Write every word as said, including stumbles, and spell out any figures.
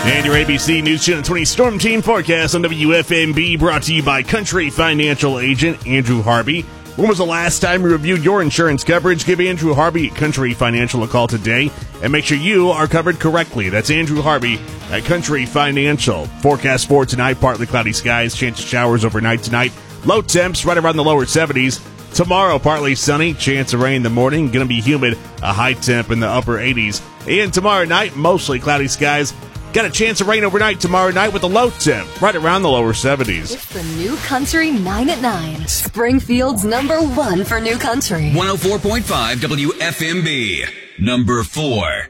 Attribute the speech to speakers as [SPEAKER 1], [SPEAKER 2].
[SPEAKER 1] And your A B C News Channel twenty Storm Team forecast on W F M B, brought to you by Country Financial Agent Andrew Harvey. When was the last time you reviewed your insurance coverage? Give Andrew Harvey at Country Financial a call today and make sure you are covered correctly. That's Andrew Harvey at Country Financial. Forecast for tonight, partly cloudy skies, chance of showers overnight tonight. Low temps right around the lower seventies. Tomorrow, partly sunny, chance of rain in the morning. Going to be humid, a high temp in the upper eighties. And tomorrow night, mostly cloudy skies. Got a chance of rain overnight tomorrow night with a low temp right around the lower seventies.
[SPEAKER 2] It's the New Country nine at nine. Springfield's number one for New Country.
[SPEAKER 3] one oh four point five W F M B. Number four.